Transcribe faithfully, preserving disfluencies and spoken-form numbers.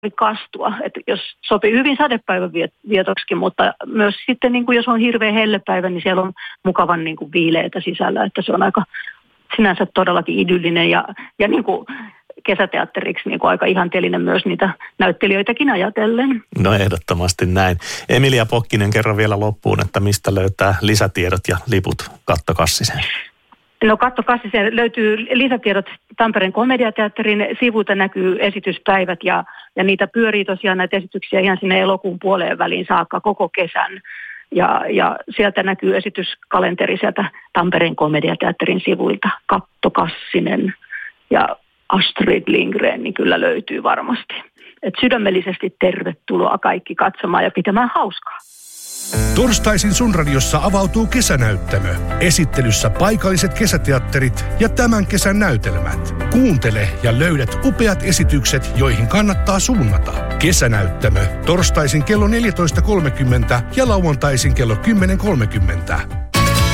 kastua, että jos sopii hyvin sadepäivän vietoksikin, mutta myös sitten niin kuin jos on hirveä hellepäivä, niin siellä on mukavan niin kuin viileitä sisällä, että se on aika sinänsä todellakin idyllinen ja, ja niin kuin kesäteatteriksi niin kuin aika ihanteellinen myös niitä näyttelijöitäkin ajatellen. No ehdottomasti näin. Emilia Pokkinen, kerro vielä loppuun, että mistä löytää lisätiedot ja liput Katto Kassiseen? No Katto Kassiseen löytyy lisätiedot Tampereen komediateatterin sivuilta, näkyy esityspäivät ja, ja niitä pyörii tosiaan näitä esityksiä ihan sinne elokuun puoleen väliin saakka koko kesän. Ja, ja sieltä näkyy esityskalenteri sieltä Tampereen komediateatterin sivuilta. Katto Kassinen ja Astrid Lindgren niin kyllä löytyy varmasti. Et sydämellisesti tervetuloa kaikki katsomaan ja pitämään hauskaa. Torstaisin Sun Radiossa avautuu kesänäyttämö. Esittelyssä paikalliset kesäteatterit ja tämän kesän näytelmät. Kuuntele ja löydät upeat esitykset, joihin kannattaa suunnata. Kesänäyttämö. Torstaisin kello neljätoista kolmekymmentä ja lauantaisin kello kymmenen kolmekymmentä.